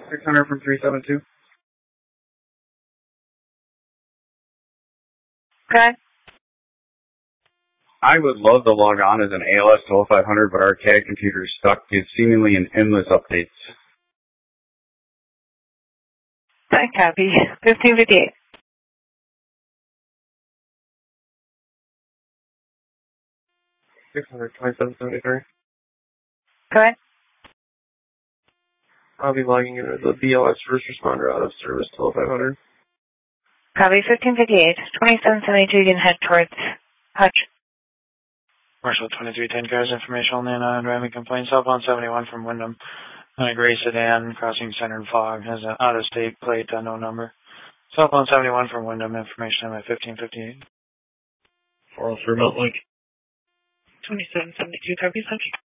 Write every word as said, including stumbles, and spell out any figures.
six hundred from three seven two. Okay. I would love to log on as an A L S twelve five hundred, but our C A D computer is stuck due seemingly in endless updates. I copy. fifteen fifty-eight. six hundred twenty-seven seventy-three. Okay. I'll be logging in as a B L S first responder out of service twelve five hundred. Copy. fifteen fifty-eight. twenty-seven seventy-two. You can head towards Hutch. Marshall twenty-three ten cars, information only, and driving complaint. Cell phone seventy-one from Wyndham. On a gray sedan crossing center and fog. Has an out-of-state plate, unknown number. Cell phone seventy-one from Wyndham. Information on my fifteen fifty-eight. four oh three Mount Lake. twenty-seven seventy-two, copy, Hutch.